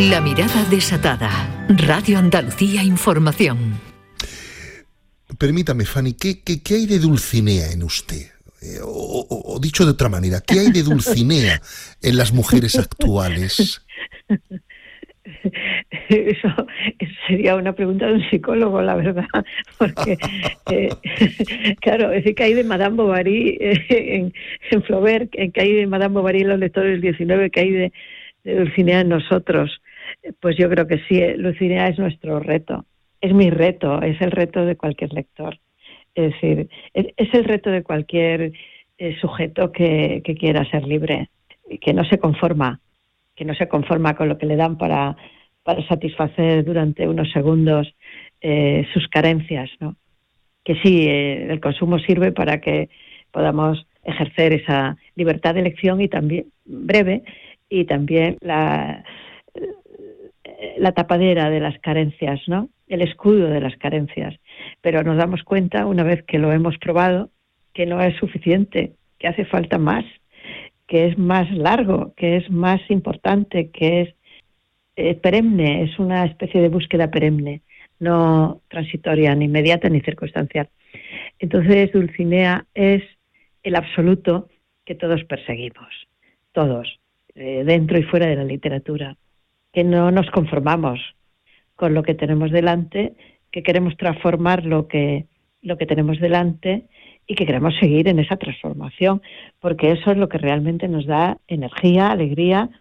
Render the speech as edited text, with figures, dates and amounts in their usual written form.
La mirada desatada. Radio Andalucía Información. Permítame, Fanny, ¿qué hay de Dulcinea en usted? O dicho de otra manera, ¿qué hay de Dulcinea en las mujeres actuales? Eso sería una pregunta de un psicólogo, la verdad, porque claro, es decir, que hay de Madame Bovary en Flaubert, que hay de Madame Bovary en los lectores del 19, que hay de Dulcinea en nosotros. Pues yo creo que sí, Dulcinea es nuestro reto, es mi reto, es el reto de cualquier lector, es decir, es el reto de cualquier sujeto que quiera ser libre, que no se conforma con lo que le dan para satisfacer durante unos segundos sus carencias, ¿no? Que sí, el consumo sirve para que podamos ejercer esa libertad de elección y también breve, y también la tapadera de las carencias, ¿no? El escudo de las carencias. Pero nos damos cuenta, una vez que lo hemos probado, que no es suficiente, que hace falta más, que es más largo, que es más importante, que es perenne, es una especie de búsqueda perenne, no transitoria, ni inmediata, ni circunstancial. Entonces, Dulcinea es el absoluto que todos perseguimos, todos, dentro y fuera de la literatura, que no nos conformamos con lo que tenemos delante, que queremos transformar lo que tenemos delante y que queremos seguir en esa transformación, porque eso es lo que realmente nos da energía, alegría